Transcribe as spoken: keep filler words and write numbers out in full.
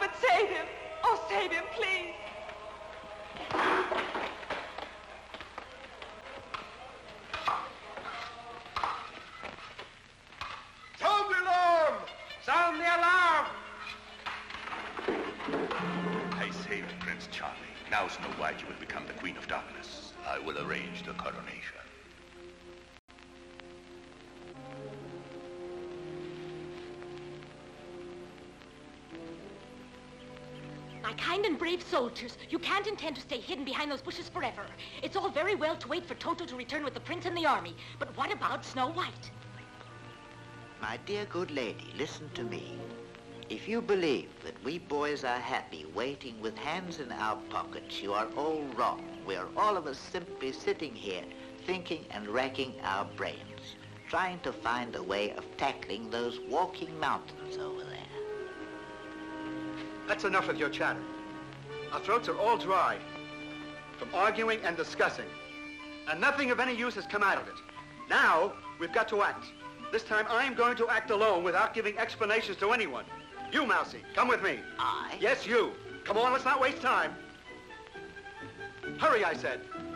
but save him. Oh, save him, please. Sound the alarm! Sound the alarm! I saved Prince Charlie. Now, Snow White, you will become the Queen of Darkness. I will arrange the coronation. My kind and brave soldiers, you can't intend to stay hidden behind those bushes forever. It's all very well to wait for Toto to return with the prince and the army, but what about Snow White? My dear good lady, listen to me. If you believe that we boys are happy waiting with hands in our pockets, you are all wrong. We are all of us simply sitting here thinking and racking our brains, trying to find a way of tackling those walking mountains over there. That's enough of your chatter. Our throats are all dry from arguing and discussing, and nothing of any use has come out of it. Now, we've got to act. This time, I'm going to act alone without giving explanations to anyone. You, Mousie, come with me. I? Yes, you. Come on, let's not waste time. Hurry, I said.